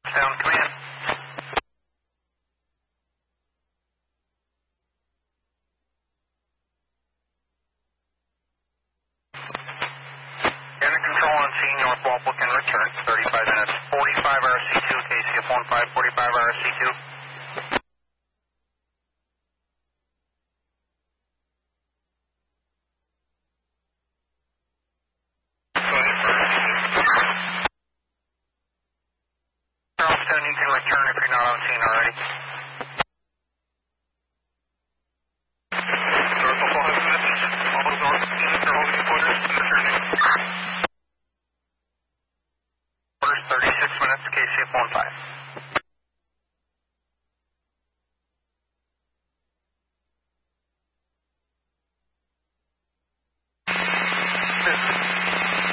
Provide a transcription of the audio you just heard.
Sound, come in. Unit control on scene, North Walpole can return. 35 minutes. 45 RC2, KCF 15, 45 RC2. Charleston, you can return if you're not on scene already.